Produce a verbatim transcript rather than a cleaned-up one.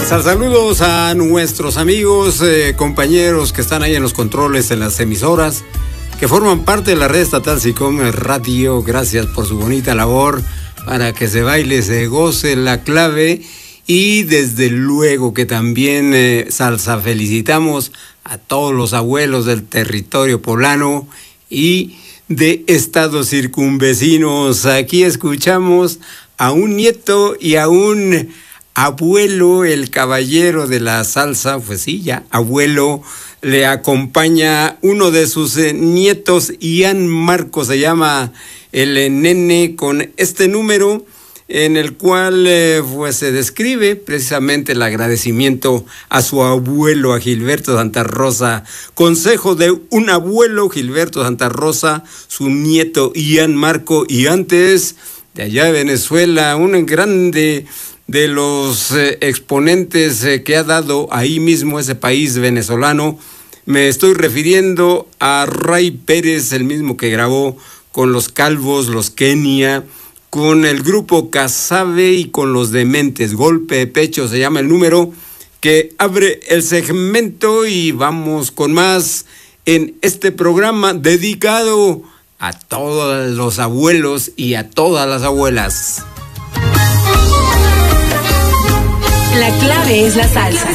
Saludos a nuestros amigos, eh, compañeros que están ahí en los controles, en las emisoras, que forman parte de la red estatal SICOM Radio. Gracias por su bonita labor para que se baile, se goce la clave. Y desde luego que también eh, salsa felicitamos a todos los abuelos del territorio poblano y de estados circunvecinos. Aquí escuchamos a un nieto y a un abuelo, el caballero de la salsa. Pues sí, ya abuelo, le acompaña uno de sus eh, nietos, Ian Marco se llama el eh, nene, con este número en el cual eh, pues se describe precisamente el agradecimiento a su abuelo, a Gilberto Santa Rosa. Consejo de un abuelo, Gilberto Santa Rosa, su nieto Ian Marco, y antes de allá de Venezuela, un grande de los eh, exponentes eh, que ha dado ahí mismo ese país venezolano. Me estoy refiriendo a Ray Pérez, el mismo que grabó con los Calvos, los Kenia, con el grupo Casabe y con los Dementes. Golpe de pecho se llama el número que abre el segmento, y vamos con más en este programa dedicado a todos los abuelos y a todas las abuelas. La clave es la salsa.